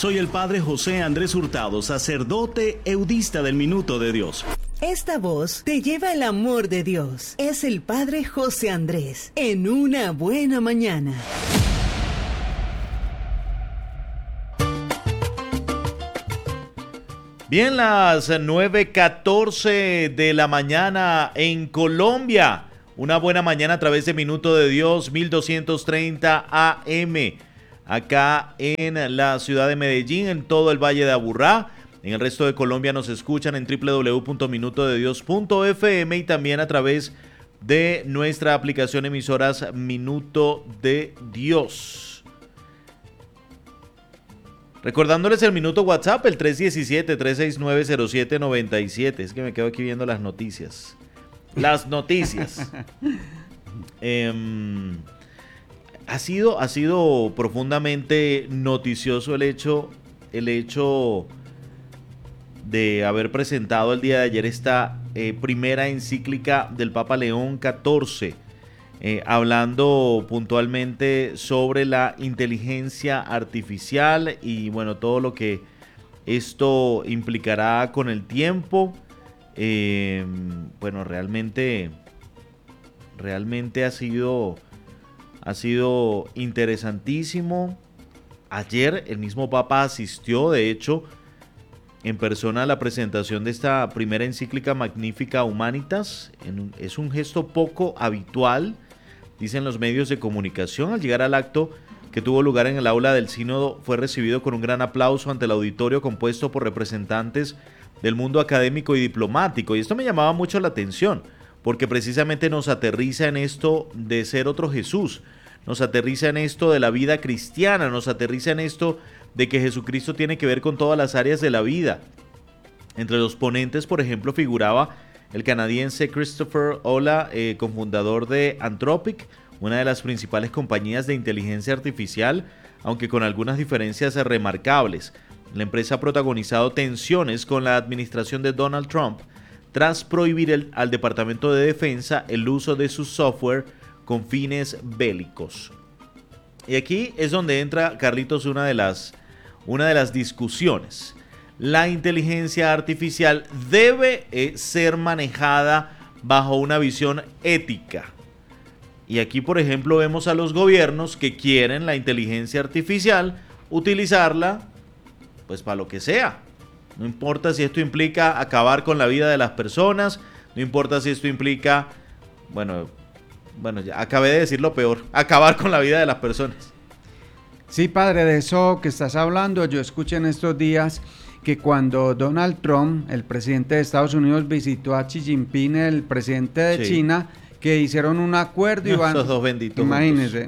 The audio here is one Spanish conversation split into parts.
Soy el Padre José Andrés Hurtado, sacerdote eudista del Minuto de Dios. Esta voz te lleva el amor de Dios. Es el Padre José Andrés, en una buena mañana. Bien, las 9:14 de la mañana en Colombia. Una buena mañana a través de Minuto de Dios 1230 AM. Acá en la ciudad de Medellín, en todo el Valle de Aburrá. En el resto de Colombia nos escuchan en www.minutodedios.fm y también a través de nuestra aplicación emisoras Minuto de Dios. Recordándoles el minuto WhatsApp, el 317-369-0797. Es que me quedo aquí viendo las noticias. Las noticias. Ha sido profundamente noticioso el hecho de haber presentado el día de ayer esta primera encíclica del Papa León XIV. Hablando puntualmente sobre la inteligencia artificial y bueno, todo lo que esto implicará con el tiempo. Bueno, realmente ha sido interesantísimo. Ayer el mismo Papa asistió, de hecho, en persona a la presentación de esta primera encíclica Magnificat Humanitas. Es un gesto poco habitual, dicen los medios de comunicación. Al llegar al acto que tuvo lugar en el aula del sínodo, fue recibido con un gran aplauso ante el auditorio compuesto por representantes del mundo académico y diplomático. Y esto me llamaba mucho la atención, porque precisamente nos aterriza en esto de ser otro Jesús, nos aterriza en esto de la vida cristiana, nos aterriza en esto de que Jesucristo tiene que ver con todas las áreas de la vida. Entre los ponentes, por ejemplo, figuraba el canadiense Christopher Olah, cofundador de Anthropic, una de las principales compañías de inteligencia artificial, aunque con algunas diferencias remarcables. La empresa ha protagonizado tensiones con la administración de Donald Trump tras prohibir al Departamento de Defensa el uso de su software con fines bélicos. Y aquí es donde entra, Carlitos, una de las discusiones. La inteligencia artificial debe ser manejada bajo una visión ética. Y aquí, por ejemplo, vemos a los gobiernos que quieren la inteligencia artificial utilizarla pues para lo que sea. No importa si esto implica acabar con la vida de las personas, no importa si esto implica, bueno, ya acabé de decir lo peor, acabar con la vida de las personas. Sí, padre, de eso que estás hablando, yo escuché en estos días que cuando Donald Trump, el presidente de Estados Unidos, visitó a Xi Jinping, el presidente de China, que hicieron un acuerdo y van... Esos dos benditos. Imagínense,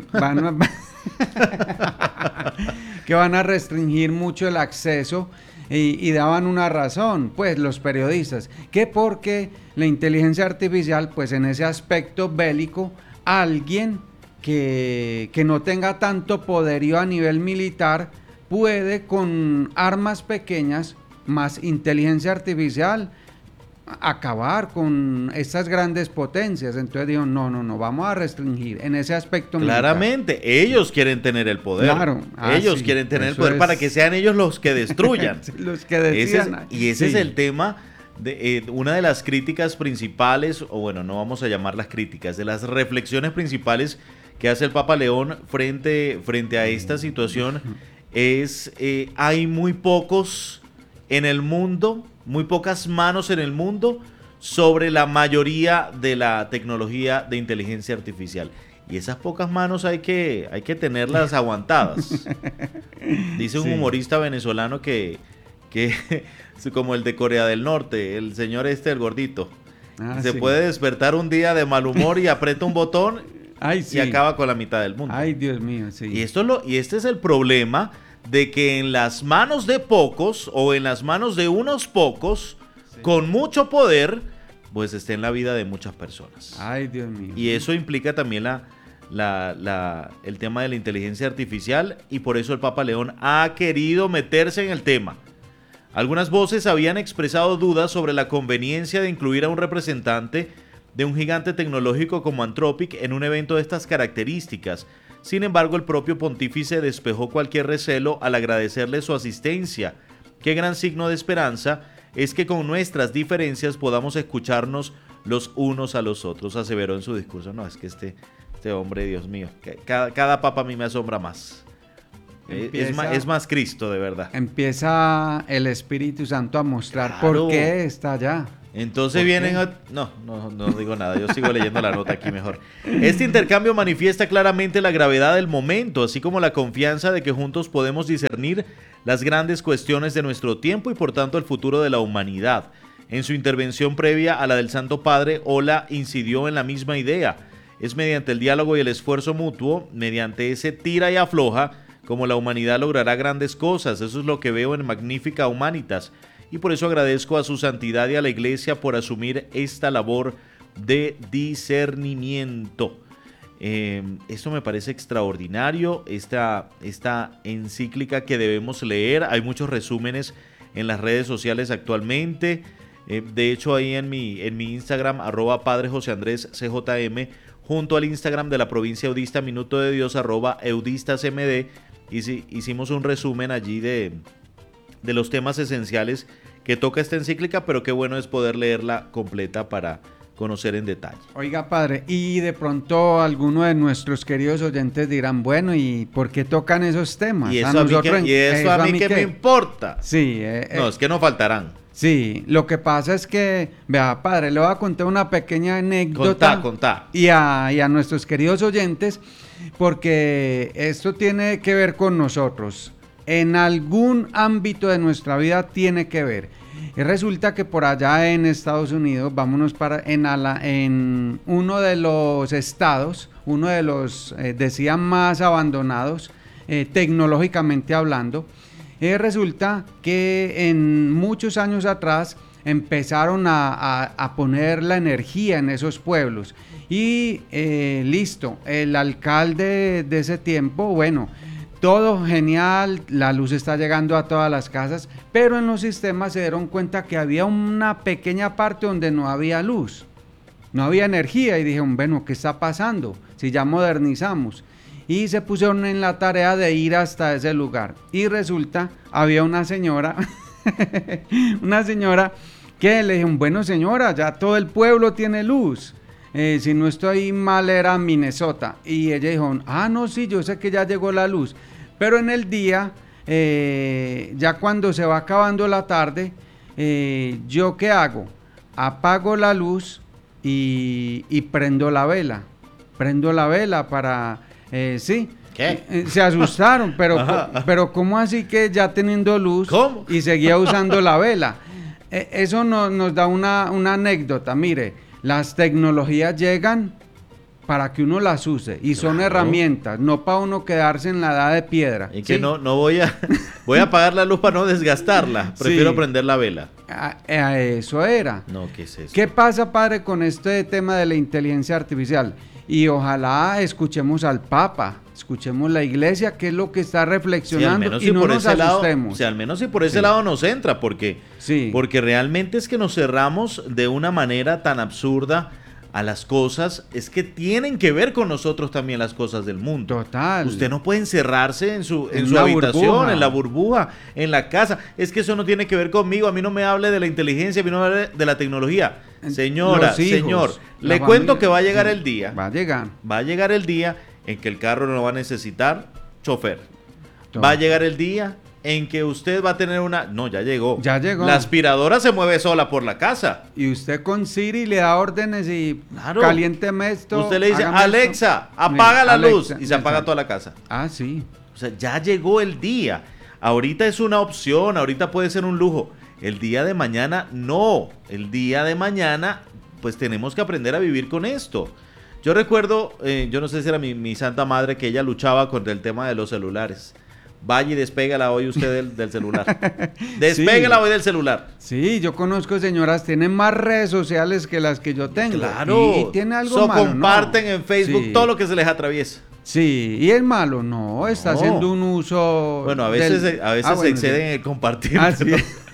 que van a restringir mucho el acceso y daban una razón, pues los periodistas, que porque la inteligencia artificial, pues en ese aspecto bélico, alguien que no tenga tanto poderío a nivel militar puede con armas pequeñas más inteligencia artificial acabar con estas grandes potencias. Entonces dijo, no, vamos a restringir en ese aspecto claramente militar. Ellos quieren tener el poder. Claro. Ellos quieren tener el poder para que sean ellos los que destruyan. Los que decían. Ese es el tema. Una de las críticas principales, o bueno, no vamos a llamarlas críticas, de las reflexiones principales que hace el Papa León frente a esta situación es, hay muy pocos en el mundo, muy pocas manos en el mundo sobre la mayoría de la tecnología de inteligencia artificial. Y esas pocas manos hay que tenerlas aguantadas. Dice un humorista venezolano que como el de Corea del Norte, el señor el gordito. Se puede despertar un día de mal humor y aprieta un botón y acaba con la mitad del mundo. Ay, Dios mío, sí. Y este es el problema de que en las manos de pocos o en las manos de unos pocos con mucho poder, pues esté en la vida de muchas personas. Ay, Dios mío. Y eso implica también el tema de la inteligencia artificial, y por eso el Papa León ha querido meterse en el tema. Algunas voces habían expresado dudas sobre la conveniencia de incluir a un representante de un gigante tecnológico como Anthropic en un evento de estas características. Sin embargo, el propio pontífice despejó cualquier recelo al agradecerle su asistencia. Qué gran signo de esperanza es que con nuestras diferencias podamos escucharnos los unos a los otros, aseveró en su discurso. No, es que este hombre, Dios mío, cada papa a mí me asombra más. Es más Cristo, de verdad. Empieza el Espíritu Santo a mostrar Claro. por qué está allá. Entonces vienen... No digo nada, yo sigo leyendo la nota aquí mejor. Este intercambio manifiesta claramente la gravedad del momento, así como la confianza de que juntos podemos discernir las grandes cuestiones de nuestro tiempo y por tanto el futuro de la humanidad. En su intervención previa a la del Santo Padre, Ola incidió en la misma idea. Es mediante el diálogo y el esfuerzo mutuo, mediante ese tira y afloja, como la humanidad logrará grandes cosas. Eso es lo que veo en Magnificat Humanitas. Y por eso agradezco a su santidad y a la Iglesia por asumir esta labor de discernimiento. Esto me parece extraordinario, esta encíclica que debemos leer. Hay muchos resúmenes en las redes sociales actualmente. De hecho, ahí en mi Instagram, @padrejoseandrescjm, junto al Instagram de la provincia eudista Minuto de Dios, @eudistasmd, hicimos un resumen allí de los temas esenciales que toca esta encíclica, pero qué bueno es poder leerla completa para conocer en detalle. Oiga, padre, y de pronto algunos de nuestros queridos oyentes dirán, bueno, ¿y por qué tocan esos temas? ¿Y eso a mí qué me importa? Sí. No, es que no faltarán. Sí, lo que pasa es que, vea, padre, le voy a contar una pequeña anécdota. Contá. Y a nuestros queridos oyentes, porque esto tiene que ver con nosotros. En algún ámbito de nuestra vida tiene que ver. Y resulta que por allá en Estados Unidos, vámonos en uno de los estados, uno de los, decían, más abandonados, tecnológicamente hablando, resulta que en muchos años atrás empezaron a poner la energía en esos pueblos. Y listo, el alcalde de ese tiempo, bueno, todo genial, la luz está llegando a todas las casas, pero en los sistemas se dieron cuenta que había una pequeña parte donde no había luz, no había energía, y dijeron, bueno, ¿qué está pasando? Si ya modernizamos. Y se pusieron en la tarea de ir hasta ese lugar. Y resulta, había una señora, que le dijeron, bueno señora, ya todo el pueblo tiene luz. Si no estoy mal era Minnesota. Y ella dijo, no, sí, yo sé que ya llegó la luz. Pero en el día, ya cuando se va acabando la tarde, ¿yo qué hago? Apago la luz y prendo la vela. Prendo la vela para... sí. ¿Qué? Se asustaron, pero ¿cómo así que ya teniendo luz? ¿Cómo? Y seguía usando la vela? Eso nos da una anécdota. Mire, las tecnologías llegan para que uno las use y son herramientas, no para uno quedarse en la edad de piedra. Y que no voy a apagar la luz para no desgastarla, prefiero prender la vela. Eso era. No, ¿qué es eso? ¿Qué pasa, padre, con este tema de la inteligencia artificial? Y ojalá escuchemos al Papa, escuchemos la Iglesia, qué es lo que está reflexionando, y no nos asustemos. Al menos si por ese lado nos entra, porque realmente es que nos cerramos de una manera tan absurda a las cosas, es que tienen que ver con nosotros también las cosas del mundo. Total. Usted no puede encerrarse en su habitación, burbuja. En la burbuja, en la casa. Es que eso no tiene que ver conmigo. A mí no me hable de la inteligencia, a mí no me hable de la tecnología. Señora, señor, le cuento que va a llegar el día. Va a llegar el día en que el carro no va a necesitar chofer. Va a llegar el día en que usted va a tener no, ya llegó. La aspiradora se mueve sola por la casa. Y usted con Siri le da órdenes y caliénteme esto. Usted le dice, Alexa, apaga la luz, y se apaga toda la casa. Sí. O sea, ya llegó el día. Ahorita es una opción, ahorita puede ser un lujo. El día de mañana, no. El día de mañana, pues tenemos que aprender a vivir con esto. Yo recuerdo, yo no sé si era mi santa madre, que ella luchaba contra el tema de los celulares. Vaya y despégala hoy usted del celular. Despégala hoy del celular. Sí, yo conozco señoras, tienen más redes sociales que las que yo tengo. Claro. Y tiene algo malo. Comparten en Facebook todo lo que se les atraviesa. Sí, y es malo, no, está haciendo un uso... Bueno, a veces se exceden en el compartir. Sí.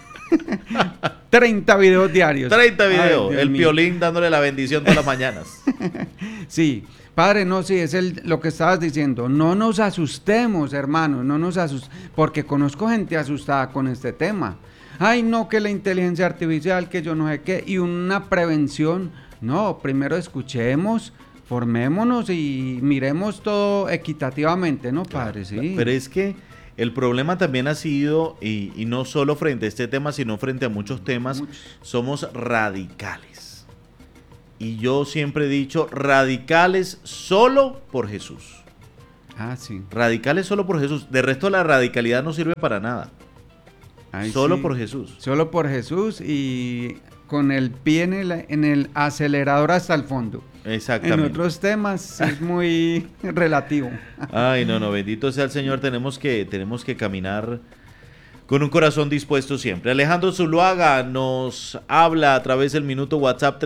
30 videos diarios. 30 videos. El Piolín dándole la bendición todas las mañanas. Sí. Padre, no, sí, es lo que estabas diciendo. No nos asustemos, hermanos, no nos asustemos, porque conozco gente asustada con este tema. Ay, no, que la inteligencia artificial, que yo no sé qué, y una prevención. No, primero escuchemos, formémonos y miremos todo equitativamente, ¿no, Padre? Sí. Pero es que el problema también ha sido, y no solo frente a este tema, sino frente a muchos temas, somos radicales. Y yo siempre he dicho, radicales solo por Jesús. Ah, sí. Radicales solo por Jesús. De resto, la radicalidad no sirve para nada. Ay, solo sí. por Jesús. Solo por Jesús y con el pie en el acelerador hasta el fondo. Exactamente. En otros temas es muy relativo. Ay, no, bendito sea el Señor. Tenemos que caminar con un corazón dispuesto siempre. Alejandro Zuluaga nos habla a través del minuto WhatsApp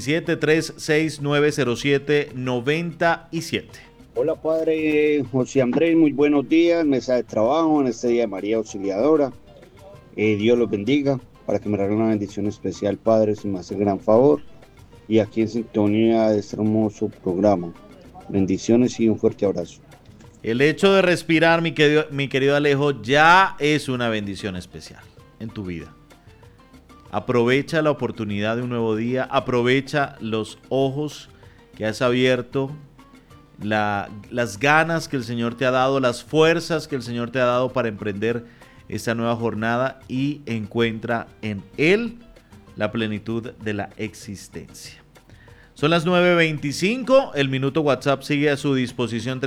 317-369-0797. Hola, Padre José Andrés, muy buenos días, mesa de trabajo en este día de María Auxiliadora. Dios los bendiga, para que me regale una bendición especial, Padre, si me hace el gran favor. Y aquí en sintonía de este hermoso programa. Bendiciones y un fuerte abrazo. El hecho de respirar, mi querido Alejo, ya es una bendición especial en tu vida. Aprovecha la oportunidad de un nuevo día, aprovecha los ojos que has abierto, las ganas que el Señor te ha dado, las fuerzas que el Señor te ha dado para emprender esta nueva jornada y encuentra en Él la plenitud de la existencia. Son las 9:25, el minuto WhatsApp sigue a su disposición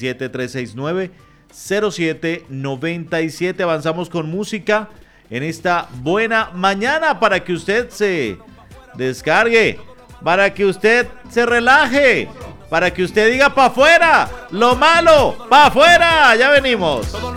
317-369-0797. Avanzamos con música en esta buena mañana para que usted se descargue, para que usted se relaje, para que usted diga pa' afuera, lo malo, pa' afuera, ya venimos.